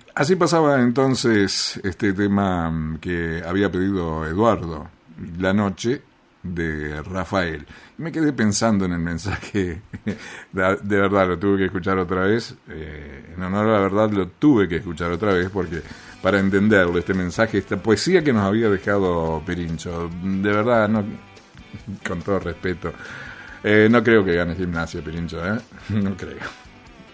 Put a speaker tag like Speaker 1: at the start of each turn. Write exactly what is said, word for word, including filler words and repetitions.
Speaker 1: Así pasaba entonces este tema que había pedido Eduardo, La Noche, de Rafael. Me quedé pensando en el mensaje, de, de verdad lo tuve que escuchar otra vez, eh, en honor a la verdad lo tuve que escuchar otra vez porque para entenderlo, este mensaje, esta poesía que nos había dejado Pirincho, de verdad, no, con todo respeto, eh, no creo que gane Gimnasia, Pirincho, ¿eh? No creo.